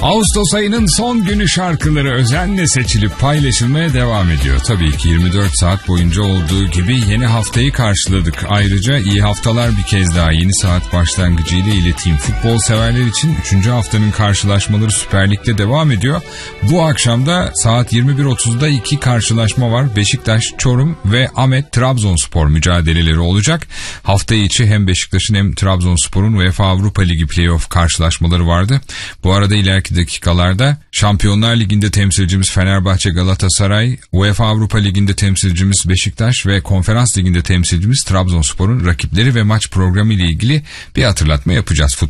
Ağustos ayının son günü şarkıları özenle seçilip paylaşılmaya devam ediyor. Tabii ki 24 saat boyunca olduğu gibi yeni haftayı karşıladık. Ayrıca iyi haftalar bir kez daha yeni saat başlangıcıyla ileteyim. Futbol severler için 3. haftanın karşılaşmaları Süper Lig'de devam ediyor. Bu akşam da saat 21.30'da 2 karşılaşma var. Beşiktaş, Çorum ve Ahmet Trabzonspor mücadeleleri olacak. Hafta içi hem Beşiktaş'ın hem Trabzonspor'un UEFA Avrupa Ligi playoff karşılaşmaları vardı. Bu arada ileriki dakikalarda Şampiyonlar Ligi'nde temsilcimiz Fenerbahçe, Galatasaray, UEFA Avrupa Ligi'nde temsilcimiz Beşiktaş ve Konferans Ligi'nde temsilcimiz Trabzonspor'un rakipleri ve maç programı ile ilgili bir hatırlatma yapacağız.